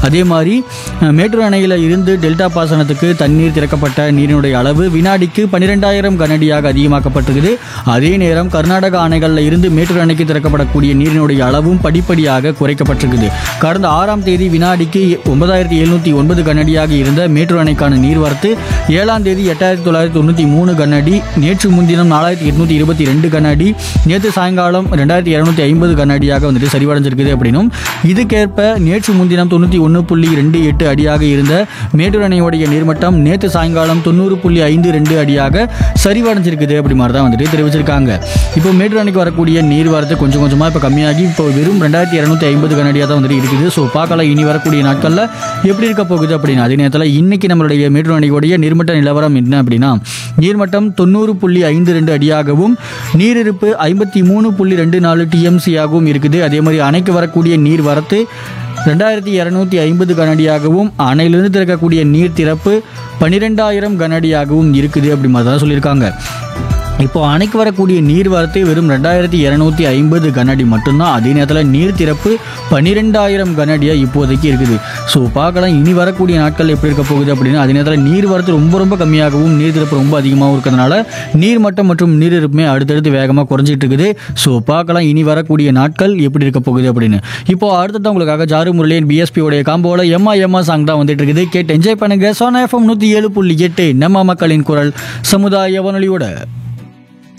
அதே மாதிரி மேட்டூர் அணையில் இருந்து டெல்டா பாசனத்துக்கு தண்ணீர் திறக்கப்பட்ட நீரினுடைய அளவு வினாடிக்கு 12,000 கனஅடியாக அதிகமாக்கப்பட்டிருக்குது. அதே நேரம் கர்நாடக அணைகளில் இருந்து மேட்டூர் அணைக்கு திறக்கப்படக்கூடிய நீரினுடைய அளவும் படிப்படியாக குறைக்கப்பட்டிருக்குது. கடந்த 6ஆம் தேதி வினாடிக்கு 9,709 கனஅடியாக இருந்த மேட்டூர் அணைக்கான நீர்வரத்து 7ஆம் தேதி 8,993 கனஅடி, நேற்று முன்தினம் 4,822 கனஅடி, நேற்று சாயங்காலம் 2,250 கனஅடியாக வந்துட்டு சரிவடைஞ்சிருக்குது. அப்படின்னும் இதுக்கேற்ப நேற்று முன்தினம் 91.28 அடியாக இருந்த மேட்டூர் அணையோடைய நீர்மட்டம் நேற்று சாயங்காலம் 90.52 அடியாக சரிவடைஞ்சிருக்குது அப்படி மாதிரி தான் வந்துட்டு தெரிவிச்சிருக்காங்க. இப்போ மேட்டூர் அணைக்கு வரக்கூடிய நீர்வரத்து கொஞ்சம் கொஞ்சமாக இப்போ கம்மியாகி இப்போ வெறும் 2,250 கனஅடியாக தான் வந்துட்டு இருக்குது. ஸோ பார்க்கலாம் இனி வரக்கூடிய நாட்களில் எப்படி இருக்க போகுது அப்படின்னு. அதே நேரத்தில் இன்னைக்கு நம்மளுடைய மேட்டூர் அணையோடைய நீர்மட்ட நிலவரம் என்ன அப்படின்னா, நீர்மட்டம் 90.52 அடியாகவும் நீரிருப்பு 53.24 டிஎம்சியாகவும் இருக்குது. அதே மாதிரி அணைக்கு வரக்கூடிய நீர் வரத்து 2,250 கனஅடியாகவும் அணையிலிருந்து திறக்கக்கூடிய நீர் திறப்பு 12,000 கனஅடியாகவும் இருக்குது அப்படி மாதிரி தான் சொல்லியிருக்காங்க. இப்போ அணைக்கு வரக்கூடிய நீர் வரத்து வெறும் 2,250 கனஅடி மட்டும்தான். அதே நேரத்தில் நீர் திறப்பு 12,000 கனஅடியாக இப்போதைக்கு இருக்குது. ஸோ பார்க்கலாம் இனி வரக்கூடிய நாட்கள் எப்படி இருக்க போகுது அப்படின்னு. அதே நேரத்தில் நீர் வரத்து ரொம்ப ரொம்ப கம்மியாகவும் நீர் திறப்பு ரொம்ப அதிகமாகவும் இருக்கிறதுனால நீர் மட்டம் மற்றும் நீர் இருப்புமே அடுத்தடுத்து வேகமாக குறைஞ்சிட்டு இருக்குது. ஸோ பார்க்கலாம் இனி வரக்கூடிய நாட்கள் எப்படி இருக்க போகுது அப்படின்னு. இப்போ அடுத்தது உங்களுக்காக ஜாரு முரளியன் பிஎஸ்பியோடைய காம்போவில் எம்மா சாங் தான் வந்துட்டு இருக்குது. கேட்டு என்ஜாய் பண்ணுங்க. சோனா FM 107.8 நம்ம மக்களின் குரல் சமுதாய வானொலியோட.